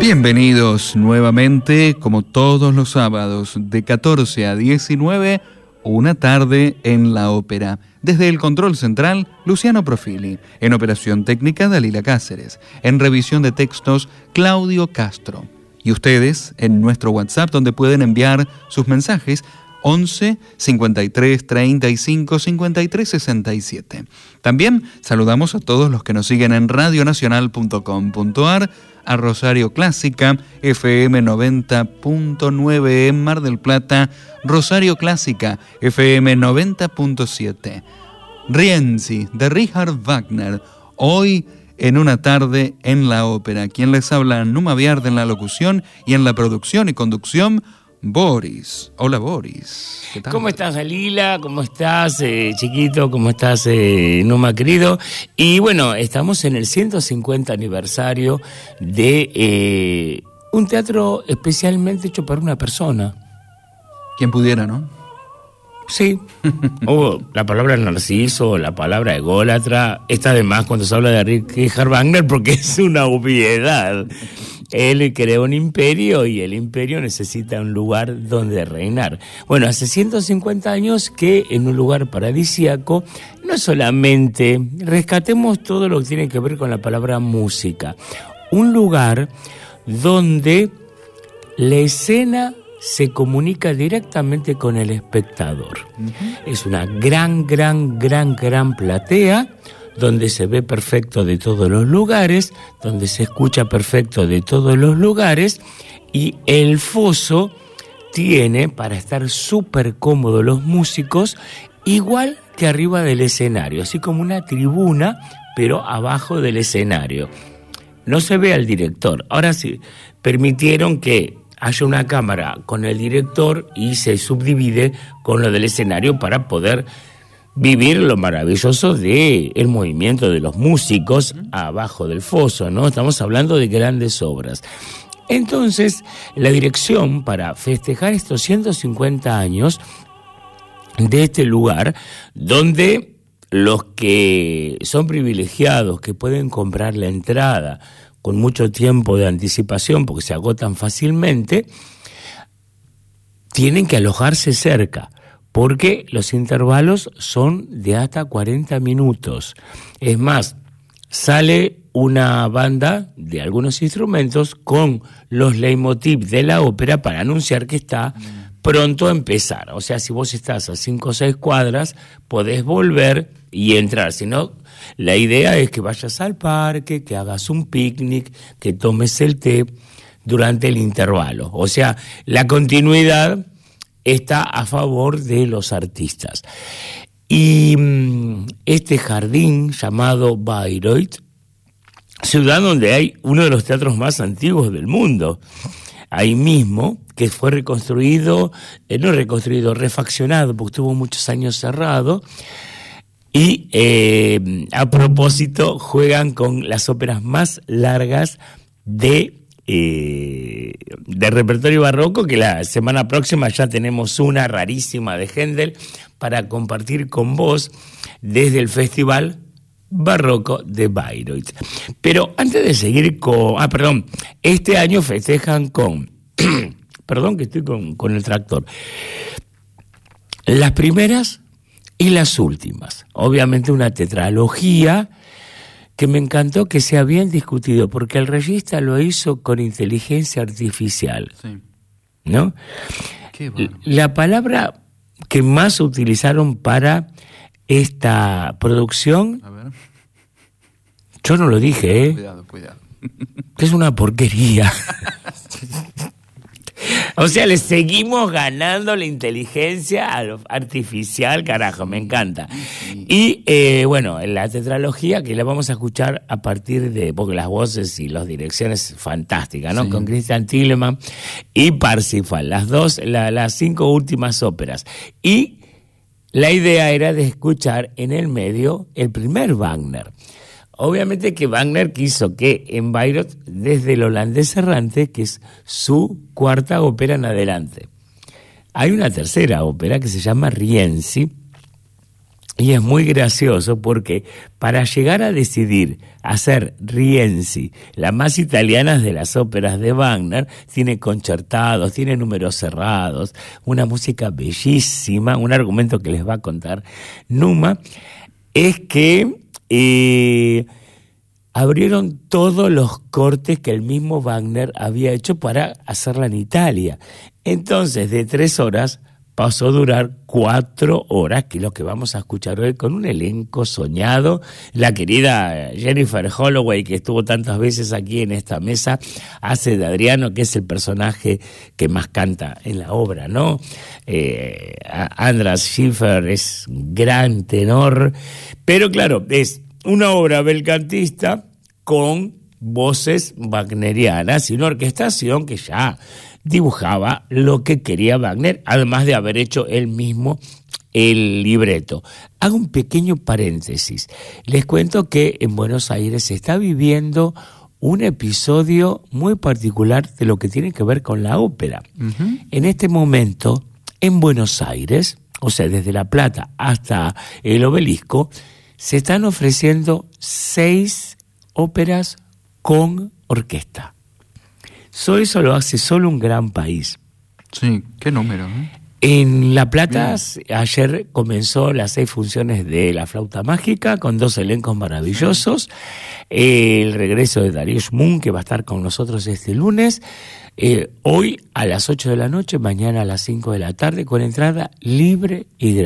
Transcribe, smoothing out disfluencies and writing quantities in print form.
Bienvenidos nuevamente, como todos los sábados, de 14 a 19, una tarde en la ópera. Desde el control central, Luciano Profili. En operación técnica, Dalila Cáceres. En revisión de textos, Claudio Castro. Y ustedes, en nuestro WhatsApp, donde pueden enviar sus mensajes, 11 53 35 53 67. También saludamos a todos los que nos siguen en radionacional.com.ar, a Rosario Clásica, FM 90.9 en Mar del Plata, Rosario Clásica, FM 90.7. Rienzi, de Richard Wagner, hoy en una tarde en la ópera. Quien les habla, Numa Viard en la locución y en la producción y conducción, Boris. Hola, Boris. ¿Qué tal? ¿Cómo estás, Dalila? ¿Cómo estás, chiquito? ¿Cómo estás, Numa, querido? Y bueno, estamos en el 150 aniversario de un teatro especialmente hecho para una persona. Quien pudiera, ¿no? Sí. La palabra narciso, la palabra ególatra, está de más cuando se habla de Richard Wagner porque es una obviedad. Él creó un imperio y el imperio necesita un lugar donde reinar. Bueno, hace 150 años que en un lugar paradisíaco, no solamente rescatemos todo lo que tiene que ver con la palabra música, un lugar donde la escena se comunica directamente con el espectador. Es una gran platea donde se ve perfecto de todos los lugares, donde se escucha perfecto de todos los lugares, y el foso tiene, para estar súper cómodos los músicos, igual que arriba del escenario, así como una tribuna, pero abajo del escenario. No se ve al director. Ahora sí, permitieron que haya una cámara con el director y se subdivide con lo del escenario para poder vivir lo maravilloso de el movimiento de los músicos abajo del foso, ¿no? Estamos hablando de grandes obras. Entonces, la dirección, para festejar estos 150 años de este lugar, donde los que son privilegiados, que pueden comprar la entrada con mucho tiempo de anticipación, porque se agotan fácilmente, tienen que alojarse cerca, porque los intervalos son de hasta 40 minutos. Es más, sale una banda de algunos instrumentos con los leitmotiv de la ópera para anunciar que está pronto a empezar. O sea, si vos estás a 5 o 6 cuadras, podés volver y entrar. Si no, la idea es que vayas al parque, que hagas un picnic, que tomes el té durante el intervalo. O sea, la continuidad está a favor de los artistas. Y este jardín llamado Bayreuth, ciudad donde hay uno de los teatros más antiguos del mundo, ahí mismo, que fue refaccionado, porque estuvo muchos años cerrado, y a propósito juegan con las óperas más largas de repertorio barroco, que la semana próxima ya tenemos una rarísima de Händel para compartir con vos desde el Festival Barroco de Bayreuth. Pero antes de seguir este año festejan con perdón que estoy con el tractor, las primeras y las últimas, obviamente una tetralogía que me encantó que sea bien discutido, porque el regista lo hizo con inteligencia artificial. Sí. ¿No? Qué bueno. La palabra que más utilizaron para esta producción, a ver, yo no lo dije, Cuidado. Que es una porquería. O sea, le seguimos ganando la inteligencia artificial, carajo, me encanta. Y bueno, la tetralogía que la vamos a escuchar a partir de, porque las voces y las direcciones fantásticas, ¿no? Sí. Con Christian Thielemann y Parsifal, las 5 últimas óperas. Y la idea era de escuchar en el medio el primer Wagner. Obviamente que Wagner quiso que en Bayreuth, desde el holandés errante, que es su 4ª ópera en adelante. Hay una tercera ópera que se llama Rienzi, Y es muy gracioso porque para llegar a decidir hacer Rienzi, la más italiana de las óperas de Wagner, tiene concertados, tiene números cerrados, una música bellísima, un argumento que les va a contar Numa, es que abrieron todos los cortes que el mismo Wagner había hecho para hacerla en Italia. Entonces, de 3 horas pasó a durar 4 horas, que es lo que vamos a escuchar hoy, con un elenco soñado. La querida Jennifer Holloway, que estuvo tantas veces aquí en esta mesa, hace de Adriano, que es el personaje que más canta en la obra, ¿no? Andras Schiffer es gran tenor, pero claro, es una obra belcantista con voces wagnerianas y una orquestación que ya dibujaba lo que quería Wagner, además de haber hecho él mismo el libreto. Hago un pequeño paréntesis. Les cuento que en Buenos Aires se está viviendo un episodio muy particular de lo que tiene que ver con la ópera. Uh-huh. En este momento, en Buenos Aires, o sea, desde La Plata hasta el Obelisco, se están ofreciendo 6 óperas con orquesta. Eso lo hace solo un gran país. Sí, qué número, ¿eh? En La Plata, ayer comenzó las 6 funciones de La Flauta Mágica, con 2 elencos maravillosos. El regreso de Dariush Moon, que va a estar con nosotros este lunes. Hoy a las 8 de la noche, mañana a las 5 de la tarde, con entrada libre y gratuita.